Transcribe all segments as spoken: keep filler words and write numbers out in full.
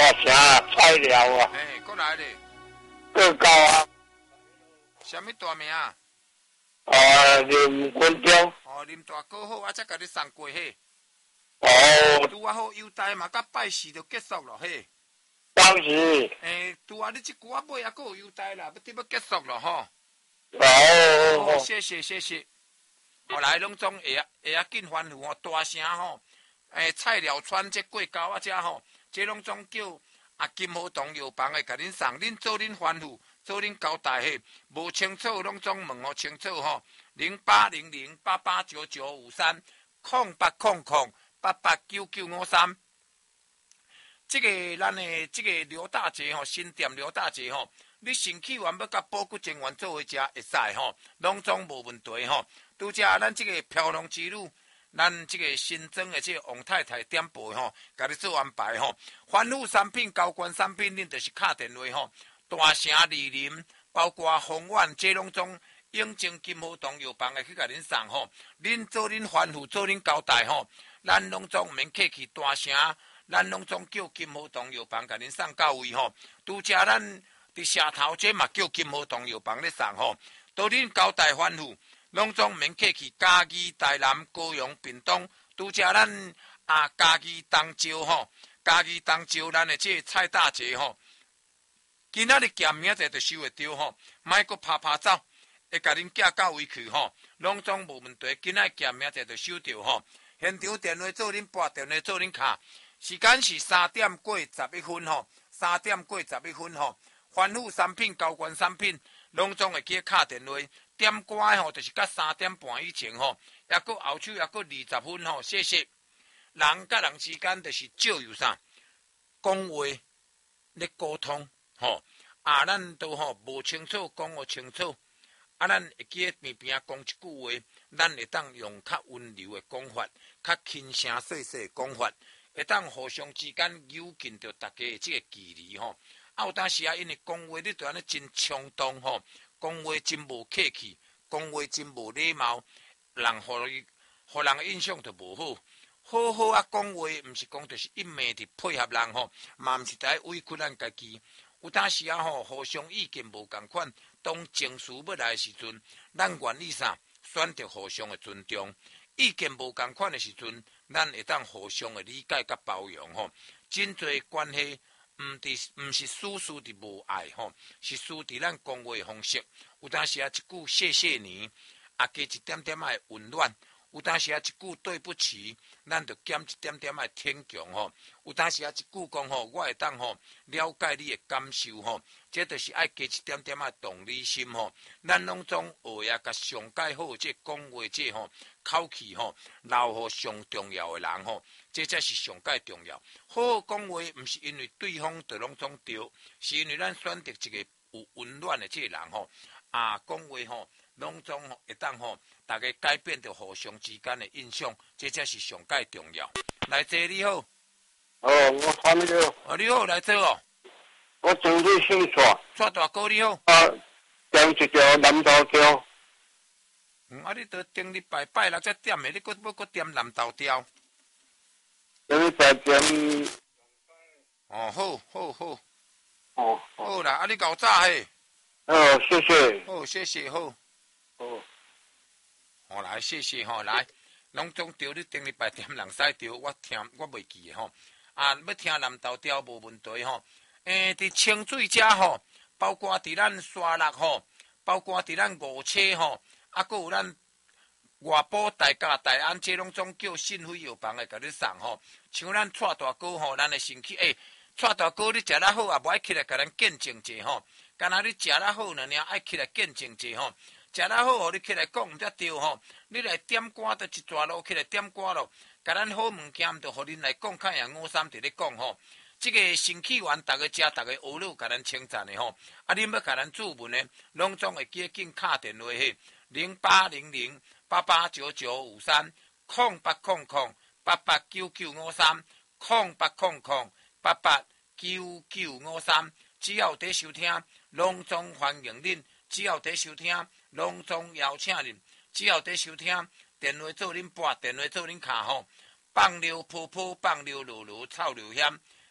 城菜鸟啊。 嘿，过来咧。 更高啊。 什么大名啊？ 啊，林坤中。 哦，林大哥好，我才甲你送过嘿。 哦。 拄啊好优待嘛，甲拜四就结束了嘿。 当时。 诶，拄啊，你即句啊尾还佫有优待啦，要得要结束了吼。 哦。 哦，谢谢谢谢。后来拢总会啊会啊紧欢呼吼，大声吼。诶，菜鸟川这过高啊，遮吼，这拢总叫啊金河东药房的，甲恁送，恁做恁欢呼，做恁交代嘿。无清楚拢总问吼清楚吼。零八零零八八九九五三空八空空八八九九五三。这个咱的这个刘大姐吼，新店刘大姐吼，你身体完要甲保骨精元做伙食会使吼，拢总无问题吼。拄则咱这个漂亮之旅。咱这个新增的这个王太太点播吼，甲你做安排吼。欢富产品、高官产品，恁就是敲电话吼。大城李林，包括宏远、这拢总永靖金河东药房的去甲恁送吼。恁做恁欢富，做恁交代吼。咱拢总免客气，大城咱拢总叫金河东药房甲恁送到位吼。拄则咱伫社头这嘛叫金河东药房咧送吼。都恁交代欢富。拢总免客气，嘉义、台南、高雄、屏东，拄则咱啊嘉义东招吼，嘉义东招咱的这个蔡大姐吼，今仔日咸明仔就收会到吼，莫阁拍拍走，会甲恁寄到位去吼，拢总无问题。今仔咸明仔就收到吼，现场电话做恁拨，电话做恁卡，时间是三点过十一分吼，三点过十一分吼，欢富产品、高官产品，拢总会记敲电话。点歌吼，就是甲三点半以前吼，抑阁后手抑阁二十分吼，谢谢。人甲人之间就是少有啥讲话咧沟通吼，啊，咱都吼无清楚讲互清楚，啊，咱会记边边讲一句话，咱会当用较温柔的讲法，较轻声细细的讲法，会当互相之间扭近着大家的即个距离吼。啊，有当时啊，因为讲话你对安尼真冲动吼。讲话真无客气，讲话真无礼貌，人互伊互人印象就无好。好好啊，讲话毋是讲就是一味地配合人吼，嘛毋是在委屈咱家己。有当时啊吼，互相意见无共款，当情绪要来的时阵，咱愿意啥选择互相的尊重。意见无共款的时阵，咱会当互相的理解甲包容吼。真侪关系。毋伫，毋是输输伫无爱吼，是输伫咱讲话方式。有当时啊，一句谢谢你，啊加一点点仔温暖；有当时啊，一句对不起，咱就减一点点仔天强吼。有当时啊，一句讲吼，我会当吼了解你的感受吼，这就是爱加一点点仔同理心吼。咱拢总学啊，甲上介好这讲话这吼口气吼，留互上重要的人吼。这才是上界重要。好好讲话，毋是因为对方就拢总对，是因为咱选择一个有温暖的这个人吼。啊，讲话吼，拢总会当吼，大家改变着互相之间的印象，这才是上界重要。来坐你好。 哦，我看那个。 哦，你好，来坐哦。 我准备姓耍。 耍大哥你好。 啊，点一条南豆条。 嗯，啊，你都顶礼拜拜六才点的，你搁要搁点南豆条？ 你在点。 哦，好，好，好。 哦。 好啦，啊，你搞早嘿。 哦，谢谢。 好，谢谢，好。 哦。 好来，谢谢吼，来，拢总调你顶礼拜点人使调，我听我袂记吼。啊，要听南豆调无问题吼。诶，伫清水遮吼，包括伫咱沙鹿吼，包括伫咱五车吼，啊，搁有咱。外埔大家大安这拢总叫信辉药房的，甲你送吼。像咱蔡大哥吼，咱的身体诶，蔡大哥你食得好啊，无爱起来甲咱见证者吼。干那你食得好呢，尔爱起来见证者吼。食得好，互你起来讲毋则对吼。你来点歌都一抓路起来点歌咯，甲咱好物件毋着互恁来讲，看样五三伫咧讲吼。即个身体员，逐个食，逐个学了甲咱称赞的吼。啊，恁要甲咱注文的，拢总会记紧敲电话嘿，零八零零。八八九九五三空八空空八八九九五三空八空空八八九九五三，只要在收听，拢总欢迎恁；只要在收听，拢总邀请恁；只要在收听，电话做恁拨，电话做恁卡吼。放流坡坡，放流路路，臭流险；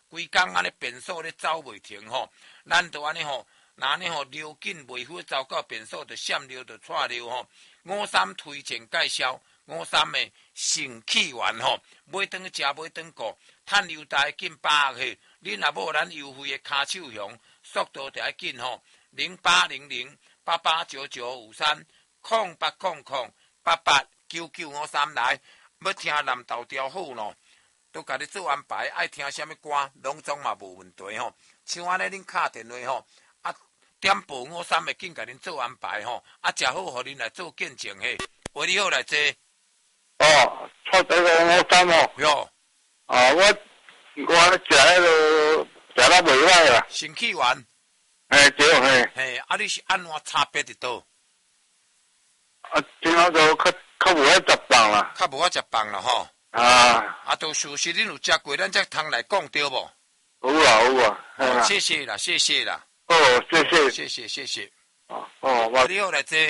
规工安尼便所咧走袂停吼，咱就安尼吼，那安尼吼溜紧袂赴走到便所，就闪溜就错溜吼。五三推荐介绍，五三的肾气丸吼，买顿去食，买顿过，趁优待紧把握去。恁若无咱优惠的骹手熊，速度就要紧吼，零八零零八八九九五三，空八空空八八九九五三来，要听南投调好喏。都甲你做安排，爱听什么歌，拢总嘛无问题吼。像安尼恁敲电话吼，啊点播五三会紧甲恁做安排吼，啊食好，互恁来做见证嘿。喂，你好来坐。 哦，错这个五三哦。 哟。 啊，我我食迄个食到袂歹啦。 肾气丸。 嘿，对嘿。 嘿，啊你是安怎差别伫倒？ 啊，今仔就较较无爱食饭啦。 较无爱食饭啦吼。 啊， 啊，都事实恁有食过，咱才通来讲对无？ 有啊有啊， 哦，谢谢啦，谢谢啦。 哦，谢谢， 谢谢谢谢。 哦哦，我你好来坐。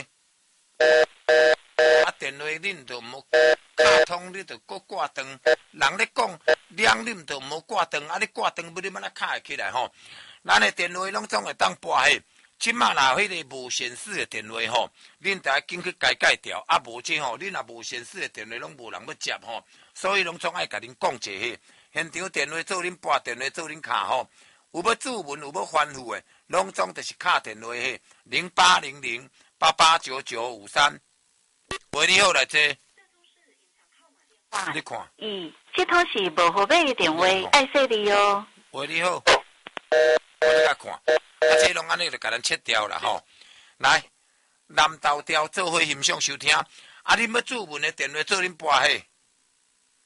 啊，电话恁就无卡通，你就搁挂断。人咧讲，两恁就无挂断，啊，你挂断要你要哪卡会起来吼？咱的电话拢总会当拨嘿。即马若迄个无显示的电话吼，恁得紧去改改掉，啊无即吼，恁若无显示的电话拢无人要接吼，所以拢总爱甲恁讲者迄现场电话做恁拨电话做恁卡吼，有要注文有要吩咐的，拢总就是敲电话迄零八零零八八九九五三。喂，你好来坐。你看。 咦，这通是无号码的电话，爱说你哦。 喂，你好。我你甲看。啊，这拢安尼就甲咱切掉了吼。来，南投调做伙欣赏收听。啊，恁要注文的电话做恁拨嘿。